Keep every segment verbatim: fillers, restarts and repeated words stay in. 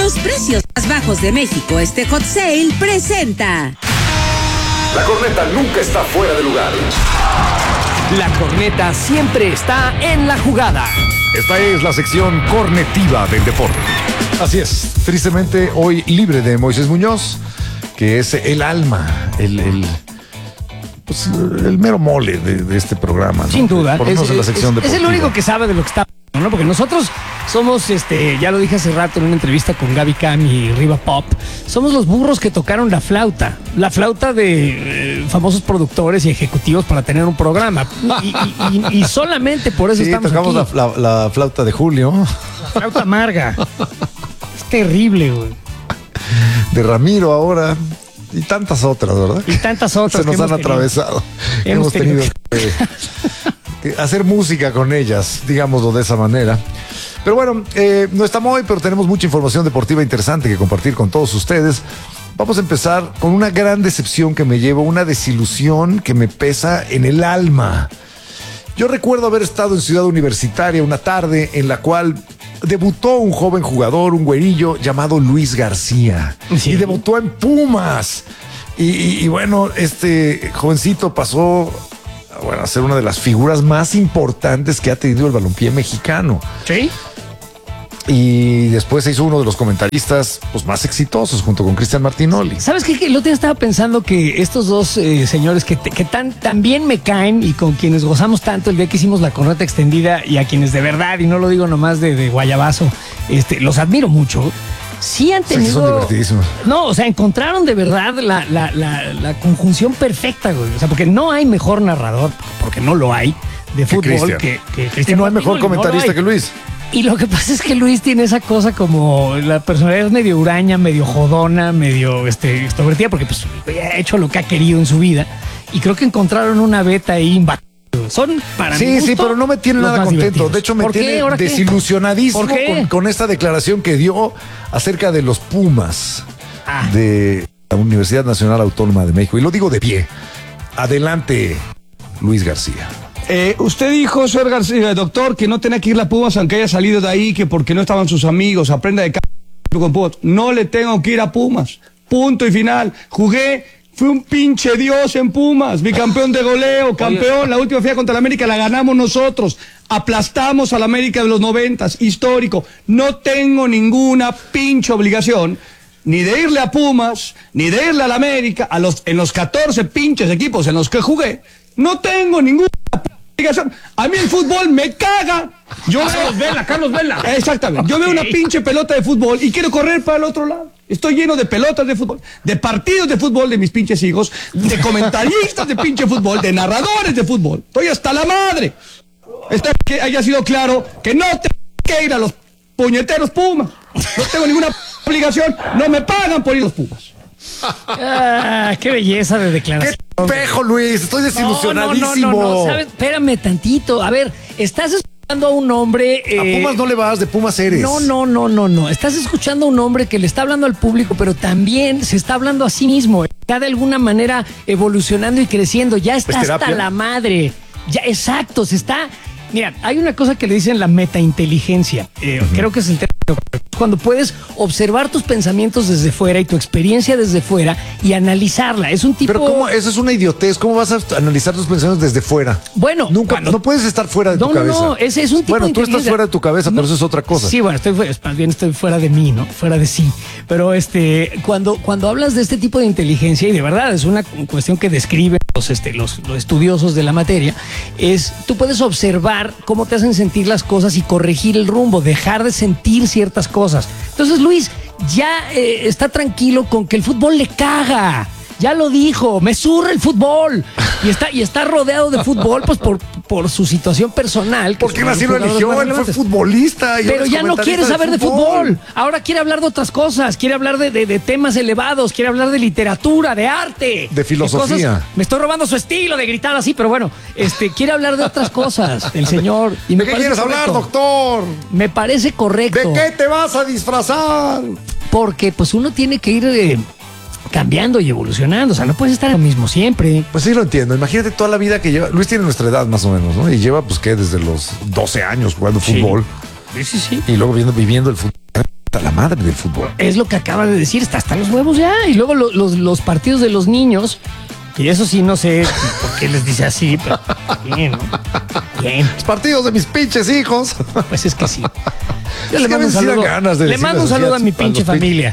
Los precios más bajos de México, este hot sale presenta. La corneta nunca está fuera de lugar. La corneta siempre está en la jugada. Esta es la sección cornetiva del deporte. Así es, tristemente hoy libre de Moisés Muñoz, que es el alma, el, el, pues, el mero mole de, de este programa, ¿no? Sin duda. Por lo menos es, en la sección es, deportiva. es el único que sabe de lo que está pasando, ¿no? Porque nosotros somos, este, ya lo dije hace rato en una entrevista con Gaby Cam y Riva Pop, somos los burros que tocaron la flauta, la flauta de eh, famosos productores y ejecutivos para tener un programa. Y, y, y, y solamente por eso Sí, estamos tocamos aquí. la, la, la flauta de Julio. La flauta amarga. Es terrible, güey. De Ramiro ahora. Y tantas otras, ¿verdad? Y tantas otras. Se nos que han hemos tenido. atravesado. Hemos Hemos tenido tenido que, que hacer música con ellas, digámoslo de esa manera. Pero bueno, eh, no estamos hoy, pero tenemos mucha información deportiva interesante que compartir con todos ustedes. Vamos a empezar con una gran decepción que me llevo, una desilusión que me pesa en el alma. Yo recuerdo haber estado en Ciudad Universitaria una tarde en la cual debutó un joven jugador, un güerillo llamado Luis García. Sí. Y debutó en Pumas. Y, y, y bueno, este jovencito pasó bueno, a ser una de las figuras más importantes que ha tenido el balompié mexicano. ¿Sí? Y después se hizo uno de los comentaristas pues, más exitosos junto con Cristian Martinoli. ¿Sabes qué? El otro día estaba pensando que estos dos eh, señores que, te, que tan, tan bien me caen y con quienes gozamos tanto el día que hicimos la corneta extendida y a quienes de verdad, y no lo digo nomás de, de guayabazo, este, los admiro mucho. Sí han tenido... Sí, son divertidísimos. No, o sea, encontraron de verdad la, la, la, la conjunción perfecta, güey. O sea, porque no hay mejor narrador, porque no lo hay, de fútbol que, que Cristian. Y no hay mejor comentarista no que Luis. Y lo que pasa es que Luis tiene esa cosa como la personalidad es medio huraña, medio jodona, medio este, extrovertida, porque pues ha hecho lo que ha querido en su vida. Y creo que encontraron una beta ahí imbatible. Son para mí. Sí, sí, pero no me tiene nada contento. Divertidos. De hecho, me tiene desilusionadísimo con, con esta declaración que dio acerca de los Pumas ah. de la Universidad Nacional Autónoma de México. Y lo digo de pie. Adelante, Luis García. Eh, usted dijo, señor García, doctor, que no tenía que ir a Pumas aunque haya salido de ahí, que porque no estaban sus amigos, aprenda de cada con Pumas. No le tengo que ir a Pumas. Punto y final. Jugué, fui un pinche dios en Pumas, bicampeón de goleo, campeón. La última final contra la América la ganamos nosotros. Aplastamos a la América de los noventas, histórico. No tengo ninguna pinche obligación ni de irle a Pumas, ni de irle a la América, a los, en los catorce pinches equipos en los que jugué. No tengo ninguna a mí el fútbol me caga. Yo Carlos Vela, Carlos Vela. Exactamente. Yo veo una pinche pelota de fútbol y quiero correr para el otro lado. Estoy lleno de pelotas de fútbol, de partidos de fútbol de mis pinches hijos, de comentaristas de pinche fútbol, de narradores de fútbol. Estoy hasta la madre. Está que haya sido claro que no tengo que ir a los puñeteros Pumas. No tengo ninguna obligación. No me pagan por ir a los Pumas. Ah, qué belleza de declaración. ¡Qué espejo, Luis! Estoy desilusionadísimo. No, no, no, no, no. ¿Sabes? Espérame tantito. A ver, estás escuchando a un hombre... Eh... A Pumas no le vas, de Pumas eres. No, no, no, no, no. Estás escuchando a un hombre que le está hablando al público, pero también se está hablando a sí mismo. Está de alguna manera evolucionando y creciendo. Ya está hasta la madre. Ya, exacto, se está... Mira, hay una cosa que le dicen la metainteligencia. Eh, uh-huh. Creo que es el término. Cuando puedes observar tus pensamientos desde fuera y tu experiencia desde fuera y analizarla. Es un tipo... Pero ¿cómo? Eso es una idiotez. ¿Cómo vas a analizar tus pensamientos desde fuera? Bueno... Nunca, cuando... no puedes estar fuera de no, tu cabeza. No, no, es, es un tipo bueno, de tú estás fuera de tu cabeza, pero no, eso es otra cosa. Sí, bueno, estoy, más bien estoy fuera de mí, ¿no? Fuera de sí. Pero este, cuando, cuando hablas de este tipo de inteligencia, y de verdad es una cuestión que describen los, este, los, los estudiosos de la materia, es tú puedes observar cómo te hacen sentir las cosas y corregir el rumbo, dejar de sentir ciertas cosas. Entonces, Luis ya eh, está tranquilo con que el fútbol le caga. Ya lo dijo, me zurra el fútbol. Y está, y está rodeado de fútbol, pues por, por su situación personal. Porque así lo eligió, él fue futbolista. Y pero ya no quiere saber de fútbol. de fútbol. Ahora quiere hablar de otras cosas. Quiere hablar de, de, de temas elevados. Quiere hablar de literatura, de arte. De filosofía. De cosas. Me estoy robando su estilo de gritar así, pero bueno, este, quiere hablar de otras cosas, el señor. Y ¿De qué quieres correcto. hablar, doctor? Me parece correcto. ¿De qué te vas a disfrazar? Porque pues uno tiene que ir... Eh, cambiando y evolucionando, o sea, no puedes estar lo mismo siempre. Pues sí lo entiendo, imagínate toda la vida que lleva, Luis tiene nuestra edad más o menos, ¿no? Y lleva pues que desde los doce años jugando sí. fútbol. Sí, sí, sí. Y luego viendo, viviendo el fútbol. La madre del fútbol. Es lo que acaba de decir, está hasta los huevos ya. Y luego lo, los, los partidos de los niños, y eso sí no sé por qué les dice así, pero bien, ¿no? Bien. Los partidos de mis pinches hijos. Pues es que sí. Yo Es le que a mando un veces sí dan saludo, ganas de le decirles mando un así saludo a- a mi a pinche los pin- familia.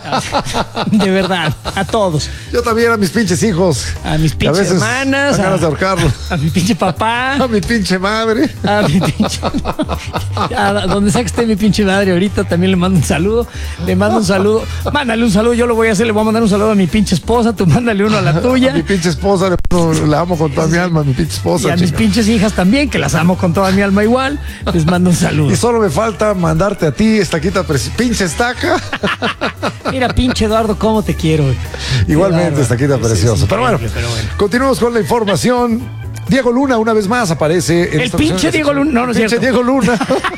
De verdad, a todos. Yo también a mis pinches hijos. A mis Que a pinches veces hermanas, dan a- ganas de ahorcarlos. A mi pinche papá. A mi pinche madre. A mi pinche. A donde sea que esté mi pinche madre ahorita, también le mando un saludo. Le mando un saludo. Mándale un saludo, yo lo voy a hacer. Le voy a mandar un saludo a mi pinche esposa. Tú mándale uno a la A tuya. mi pinche esposa, le mando- la amo con toda mi alma, a mi pinche Y esposa. a mis chica. pinches hijas también, que las amo con toda mi alma igual. Les mando un saludo. Y solo me falta mandarte a ti, estaquita, preci- pinche estaca. Mira, pinche Eduardo, cómo te quiero. güey. Igualmente, Qué estaquita bárbaro. preciosa. Es Pero bueno, increíble, pero bueno. continuamos con la información. Diego Luna, una vez más, aparece. En El esta pinche ocasión- Diego Luna. No, no es Pinche cierto. Diego Luna.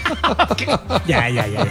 Ya, ya, ya. ya.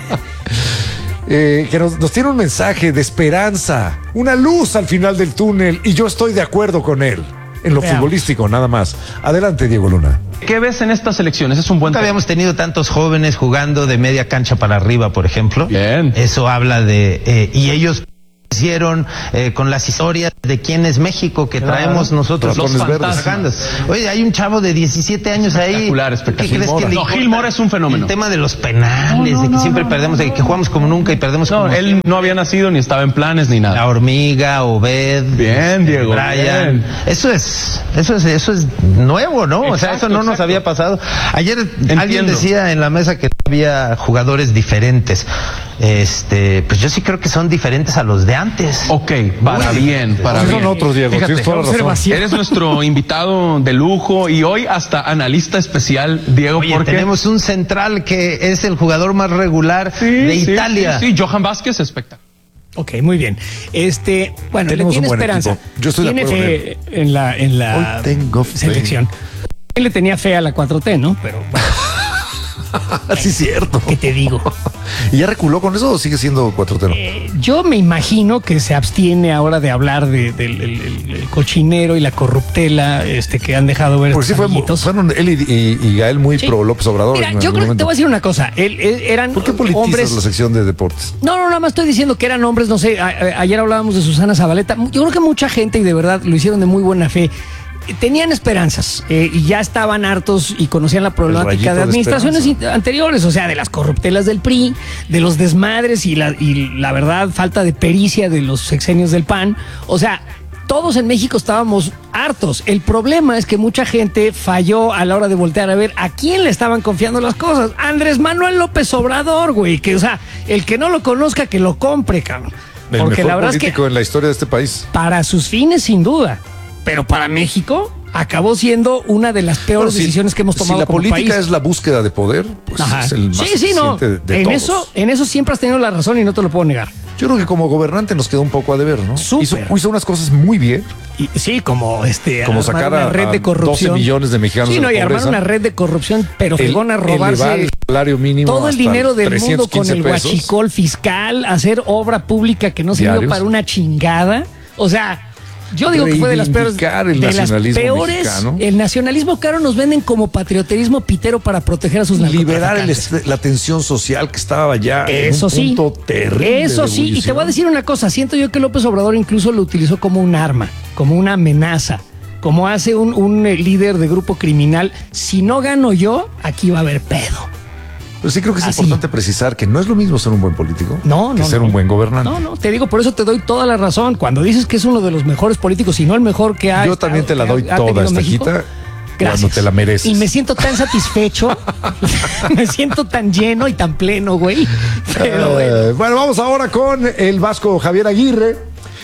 eh, que nos, nos tiene un mensaje de esperanza, una luz al final del túnel, y yo estoy de acuerdo con él. En lo Veamos. futbolístico, nada más. Adelante, Diego Luna. ¿Qué ves en estas elecciones? Es un buen Nunca tema. habíamos tenido tantos jóvenes jugando de media cancha para arriba, por ejemplo. Bien. Eso habla de... eh, y ellos hicieron eh, con las historias de quién es México que traemos nosotros los Ratones verdes. fantasmas. Oye, hay un chavo de diecisiete años ahí. Espectacular, espectacular. ¿Qué crees Gil que Mora. le No, importa? Gil Mora es un fenómeno. El tema de los penales, No, no, de que no, siempre no, perdemos, no, de que jugamos como nunca y perdemos No, como él siempre. no había nacido ni estaba en planes ni La nada. hormiga, Obed, Bien, Diego, Brian. bien. Eso es, eso es, eso es nuevo, ¿no? o sea, Exacto, eso no nos exacto. había pasado. Ayer alguien Entiendo. decía en la mesa que había jugadores diferentes. Este, pues yo sí creo que son diferentes a los de antes. Ok, para bien, para Son bien. otros, Diego. Fíjate, Tienes toda la razón. observación. Eres nuestro invitado de lujo y hoy hasta analista especial, Diego, Oye, porque tenemos un central que es el jugador más regular de sí, Italia. Sí, sí, Johan Vázquez, espectacular. Ok, muy bien. Este, bueno, Tenemos le tiene un buen esperanza. equipo. Yo estoy de tiene acuerdo fe en la, en la Hoy tengo fe. selección. Él le tenía fe a la cuatro T, ¿no? Pero bueno, Así es cierto. ¿qué te digo? ¿Y ya reculó con eso o sigue siendo cuatrotero? Eh, yo me imagino que se abstiene ahora de hablar de- del el- el- el cochinero y la corruptela este, que han dejado ver. Porque sí fue, amiguitos. fueron él y, y- y Gael muy Sí. pro López Obrador. Mira, en yo algún creo que te momento. voy a decir una cosa. Él, él- eran ¿Por qué politizas hombres. la sección de deportes? No, no, nada más estoy diciendo que eran hombres, no sé, a- a- ayer hablábamos de Susana Zabaleta. Yo creo que mucha gente, y de verdad lo hicieron de muy buena fe, eh, tenían esperanzas eh, y ya estaban hartos y conocían la problemática rayito de de administraciones esperanza. in- anteriores, o sea, de las corruptelas del P R I, de los desmadres y la, y la verdad, falta de pericia de los sexenios del P A N. O sea, todos en México estábamos hartos. El problema es que mucha gente falló a la hora de voltear a ver a quién le estaban confiando las cosas. Andrés Manuel López Obrador, güey, que, o sea, el que no lo conozca, que lo compre, cabrón. El Porque mejor la verdad es que político en la historia de este país. para sus fines, sin duda, pero para México acabó siendo una de las peores Bueno, si- decisiones que hemos tomado Si la como política país. es la búsqueda de poder, pues Ajá. es el más Sí, sí, no. eficiente de En todos. eso, en eso siempre has tenido la razón y no te lo puedo negar. Yo creo que como gobernante nos quedó un poco a deber, ¿no? Súper. Hizo, hizo unas cosas muy bien. Y, sí, como este Como armar sacar una a- red a de corrupción. doce millones de mexicanos Sí, de no, la y armar pobreza. una red de corrupción, pero El- fregón a elevar robarse el salario mínimo todo el hasta dinero del mundo con trescientos quince el pesos. huachicol fiscal, hacer obra pública que no sirvió Diarios. para una chingada. O sea, yo digo que fue de las peores. Reivindicar el de las nacionalismo peores. mexicano. El nacionalismo caro nos venden como patrioterismo pitero para proteger a sus Liberar el narcotraficantes. est- la tensión social que estaba ya Eso en un sí. punto terrible. Eso de sí. Y te ebullición. voy a decir una cosa. Siento yo que López Obrador incluso lo utilizó como un arma, como una amenaza, como hace un, un eh, líder de grupo criminal. Si no gano yo, aquí va a haber pedo. Pero sí creo que es Así. importante precisar que no es lo mismo ser un buen político No, que no, ser no. un buen gobernante. No, no, te digo, por eso te doy toda la razón. Cuando dices que es uno de los mejores políticos, y no el mejor que ha Yo estado- también te la que ha- doy ha toda, tenido México, Estaquita, gracias. cuando te la mereces. Y me siento tan satisfecho, me siento tan lleno y tan pleno, güey. Pero bueno. Eh, bueno, vamos ahora con el vasco Javier Aguirre,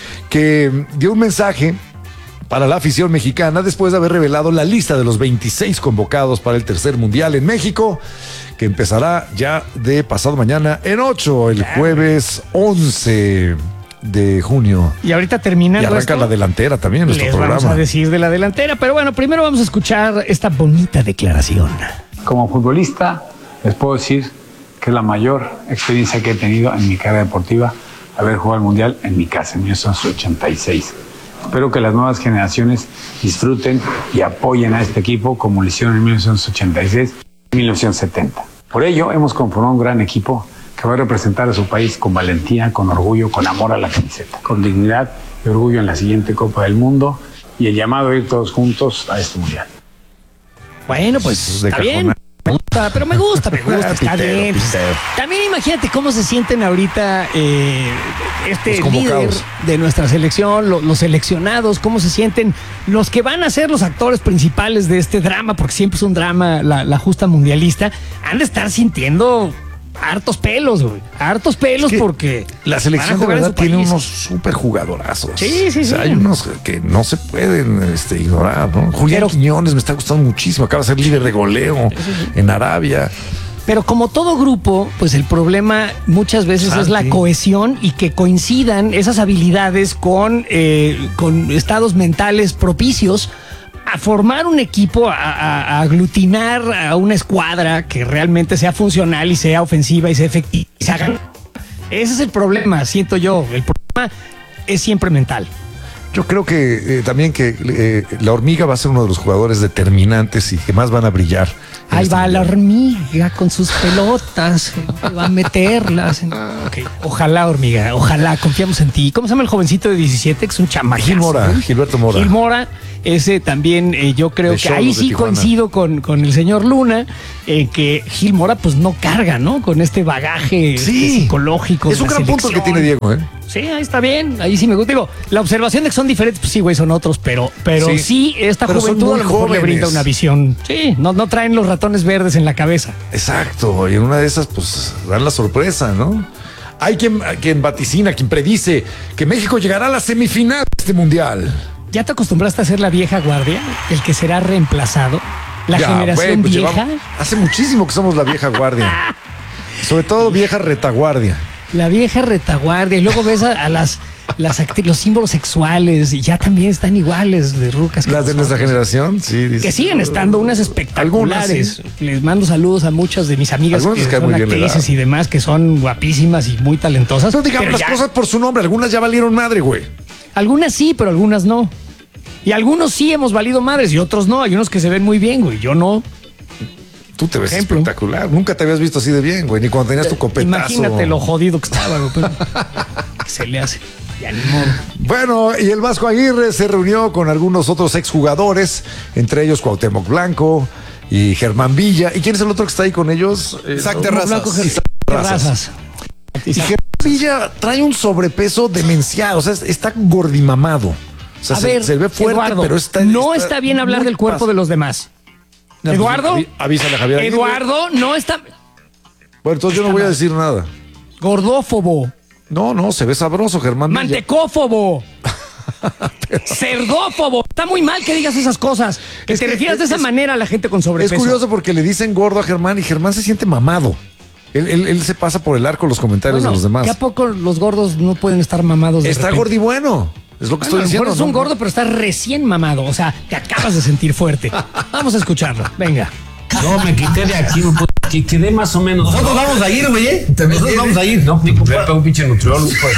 que dio un mensaje para la afición mexicana después de haber revelado la lista de los veintiséis convocados para el tercer mundial en México, que empezará ya de pasado mañana en ocho, el jueves once de junio. Y ahorita Y terminando arranca esto, la delantera también, nuestro les programa. vamos a decir de la delantera. Pero bueno, primero vamos a escuchar esta bonita declaración. Como futbolista, les puedo decir que es la mayor experiencia que he tenido en mi carrera deportiva haber jugado al Mundial en mi casa, en mil novecientos ochenta y seis. Espero que las nuevas generaciones disfruten y apoyen a este equipo como lo hicieron en mil novecientos ochenta y seis y mil novecientos setenta. Por ello, hemos conformado un gran equipo que va a representar a su país con valentía, con orgullo, con amor a la camiseta, con dignidad y orgullo en la siguiente Copa del Mundo y el llamado a ir todos juntos a este mundial. Bueno, pues De está cajona. bien. Me gusta, pero me gusta, me gusta, está Pitero, bien. pitero. También imagínate cómo se sienten ahorita eh, este Los convocados. líder de nuestra selección, lo- los seleccionados, cómo se sienten los que van a ser los actores principales de este drama, porque siempre es un drama, la, la justa mundialista, han de estar sintiendo hartos pelos, güey. Hartos pelos Es que porque La selección van de a jugar en verdad su tiene país. unos súper jugadorazos. Sí, sí, O sea, sí. hay unos que no se pueden este, ignorar, ¿no? Julián Pero- Quiñones me está gustando muchísimo. Acaba de ser líder de goleo en Arabia. Pero como todo grupo, pues el problema muchas veces Santi. es la cohesión y que coincidan esas habilidades con, eh, con estados mentales propicios a formar un equipo, a, a- a aglutinar a una escuadra que realmente sea funcional y sea ofensiva y sea efectiva. y se haga- Ese es el problema, siento yo. El problema es siempre mental. Yo creo que eh, también que eh, la hormiga va a ser uno de los jugadores determinantes y que más van a brillar. en Ahí este va la mundial. hormiga con sus pelotas, va a meterlas. Ok, ojalá, hormiga, ojalá, confiamos en ti. ¿Cómo se llama el jovencito de diecisiete? Que es un chamaco. Gil Mora, Gilberto Mora. Gil Mora, ese también eh, yo creo De que Xolos ahí de sí Tijuana. coincido con, con el señor Luna, eh, que Gil Mora pues no carga, ¿no? Con este bagaje este, Sí. psicológico. Es de un la gran punto el que selección. tiene Diego, ¿eh? Sí, ahí está bien, ahí sí me gusta. Digo, la observación de que son diferentes, pues sí, güey, son otros, pero, pero Sí. sí, esta Pero son juventud muy a lo mejor le jóvenes. brinda una visión. Sí, no, no traen los ratones verdes en la cabeza. Exacto. Y en una de esas, pues, dan la sorpresa, ¿no? Hay quien, quien vaticina, quien predice que México llegará a la semifinal de este mundial. ¿Ya te acostumbraste a ser la vieja guardia? ¿El que será reemplazado? ¿La Ya, generación güey, pues vieja? llevamos- hace muchísimo que somos la vieja guardia. Sobre todo vieja retaguardia. La vieja retaguardia. Y luego ves a, a las, las acti- los símbolos sexuales y ya también están iguales de rucas. que Las de nuestra nosotros. generación, sí. dice- Que siguen estando unas espectaculares. Algunas, sí. Les mando saludos a muchas de mis amigas Algunas que les cae son muy bien la actrices edad. y demás, que son guapísimas y muy talentosas. No digamos pero las ya- cosas por su nombre. Algunas ya valieron madre, güey. Algunas sí, pero algunas no. Y algunos sí hemos valido madres y otros no. Hay unos que se ven muy bien, güey. Yo no. Tú te ves Ejemplo. espectacular. Nunca te habías visto así de bien, güey. Ni cuando tenías tu copetazo. Imagínate lo jodido que estaba, güey. pero ¿qué se le hace? Ya ni modo. Bueno, y el Vasco Aguirre se reunió con algunos otros exjugadores, entre ellos Cuauhtémoc Blanco y Germán Villa. ¿Y quién es el otro que está ahí con ellos? Eh, Isaac no, Terrazas. Blanco, Ger- Isaac Terrazas. Terrazas. Y Germán Villa trae un sobrepeso demencial. O sea, está gordimamado. O sea, A se, ver, se ve fuerte, Eduardo, pero está. no está bien hablar muy del cuerpo pas- de los demás. No, pues, Eduardo, aví- avísale a Javier Aguirre. Eduardo no está Bueno, entonces yo no voy a decir nada. gordófobo, No, no, se ve sabroso, Germán Villa. mantecófobo, cerdófobo. Está muy mal que digas esas cosas. Que Es te que refieras de es- esa es- manera a la gente con Es sobrepeso. curioso porque le dicen gordo a Germán y Germán se siente mamado. Él, él- él se pasa por el arco los comentarios Bueno, de los demás. ¿que a poco los gordos no pueden estar mamados de Está repente? gordibueno. Es lo que Bueno, estoy a lo diciendo. mejor es un ¿no? gordo, pero está recién mamado. O sea, te acabas de sentir fuerte. Vamos a escucharlo. Venga. No, me quité de aquí, me puse- que quedé más o menos. Nosotros vamos a ir, güey, ¿eh? Nosotros vamos a ir. No, ni comprar para un pinche nutriólogo. pues.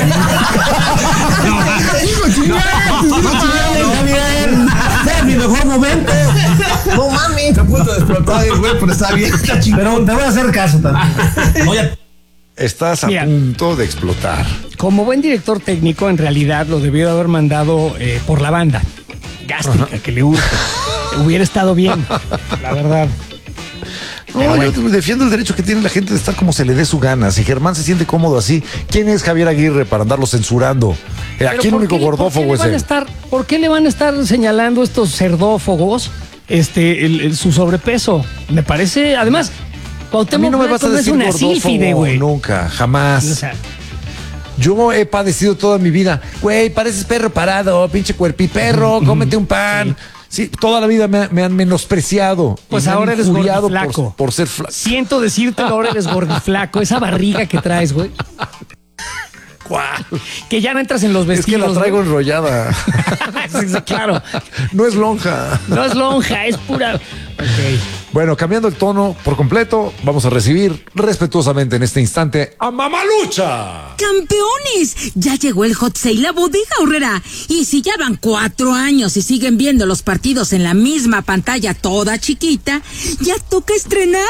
Es mi mejor momento. No mames. Está a punto de explotar, güey, pero está bien. Está chingón. Pero te voy a hacer caso también. Voy a Estás a Mira. punto de explotar. Como buen director técnico, en realidad lo debió de haber mandado eh, por la banda. Gástrica, que le urge. Hubiera estado bien, la verdad. No, yo defiendo el derecho que tiene la gente de estar como se le dé su gana. Si Germán se siente cómodo así, ¿quién es Javier Aguirre para andarlo censurando? Eh, Pero Aquí el ¿por único qué- por qué gordófobo le es van a él. estar, ¿Por qué le van a estar señalando estos cerdófogos este, el- el- su sobrepeso? Me parece, además, A mí Cuauhtémoc no me Blanco vas a no es decir una sílfide, gordófobo güey. nunca, jamás. O sea, Yo he padecido toda mi vida. Güey, pareces perro parado, pinche cuerpiperro, cómete un pan. Sí, toda la vida me, me han menospreciado. Pues y me han ahora eres injuriado gordiflaco. por, por ser flaco. siento decirte ahora eres gordiflaco. Esa barriga que traes, güey. ¿Cuál? Que ya no entras en los Es que vestidos. la traigo güey. enrollada. Sí, sí, claro. No es lonja. No es lonja, es pura. Ok. Bueno, cambiando el tono por completo, vamos a recibir respetuosamente en este instante a Mamalucha. ¡Campeones! Ya llegó el Hot Sale a Bodega Aurrera. Y si ya van cuatro años y siguen viendo los partidos en la misma pantalla toda chiquita, ya toca estrenar.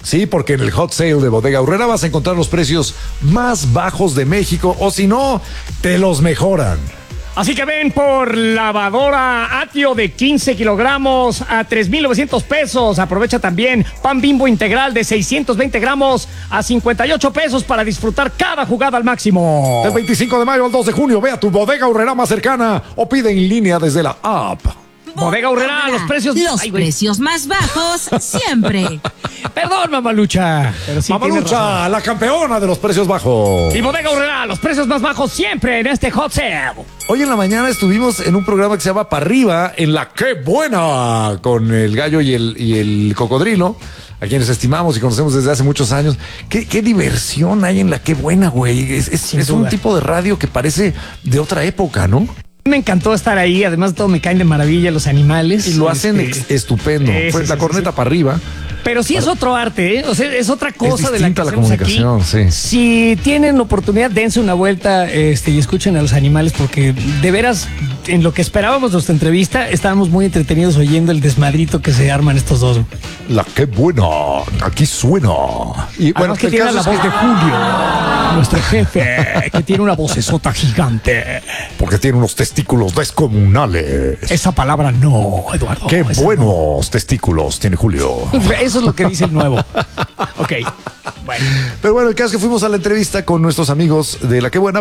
Sí, porque en el Hot Sale de Bodega Aurrera vas a encontrar los precios más bajos de México, o si no, te los mejoran. Así que ven por lavadora Atio de quince kilogramos a tres mil novecientos pesos. Aprovecha también pan Bimbo integral de seiscientos veinte gramos a cincuenta y ocho pesos para disfrutar cada jugada al máximo. Del veinticinco de mayo al dos de junio, ve a tu Bodega Aurrera más cercana o pide en línea desde la app. Bodega Aurrera, los precios... Los Ay, precios más bajos siempre. Perdón, Mamalucha. Pero sí Mamalucha, la campeona de los precios bajos. Y Bodega Aurrera, los precios más bajos siempre en este Hot Sale. Hoy en la mañana estuvimos en un programa que se llama Pa' Arriba, en la Qué Buena, con el gallo y el, y el cocodrilo, a quienes estimamos y conocemos desde hace muchos años. Qué, qué diversión hay en la Qué Buena, güey. Es, es, es un tipo de radio que parece de otra época, ¿no? Me encantó estar ahí, además todo me caen de maravilla los animales. Y lo hacen este... ex- estupendo. Sí, Fue sí, la sí, corneta sí. para arriba. Pero sí es otro arte, ¿eh? O sea, es otra cosa Es de la que distinta la hacemos aquí. comunicación, sí. Si tienen oportunidad, dense una vuelta este, y escuchen a los animales, porque de veras, en lo que esperábamos de nuestra entrevista, estábamos muy entretenidos oyendo el desmadrito que se arman estos dos. La Qué Buena, aquí suena. Y bueno, Además que el tiene caso la es voz que- de Julio, nuestro jefe, que tiene una vocesota gigante. Porque tiene unos testículos descomunales. Esa palabra no, Eduardo. Qué esa buenos testículos tiene Julio. no. Eso es lo que dice el nuevo. Ok, bueno. Pero bueno, el caso es que fuimos a la entrevista con nuestros amigos de La Qué Buena